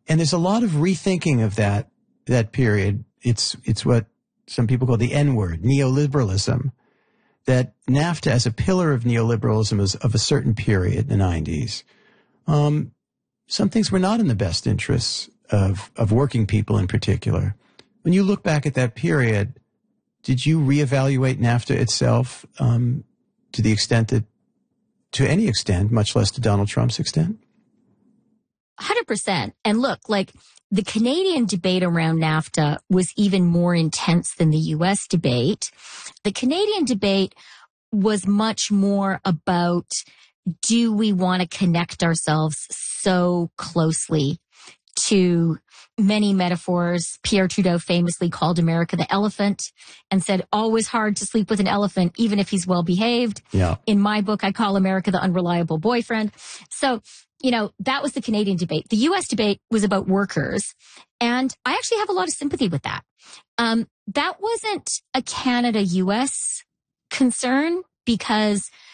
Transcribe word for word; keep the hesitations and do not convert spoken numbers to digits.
And there's a lot of rethinking of that, that period. It's, it's what some people call the N-word, neoliberalism, that NAFTA as a pillar of neoliberalism is of a certain period in the nineties. Um, some things were not in the best interests of, of working people in particular. When you look back at that period, did you reevaluate NAFTA itself, um, to the extent that, to any extent, much less to Donald Trump's extent? one hundred percent. And look, like the Canadian debate around NAFTA was even more intense than the U S debate. The Canadian debate was much more about, do we want to connect ourselves so closely to many metaphors? Pierre Trudeau famously called America the elephant and said, always hard to sleep with an elephant, even if he's well behaved. Yeah. In my book, I call America the unreliable boyfriend. So, you know, that was the Canadian debate. The U S debate was about workers. And I actually have a lot of sympathy with that. Um, that wasn't a Canada-U S concern because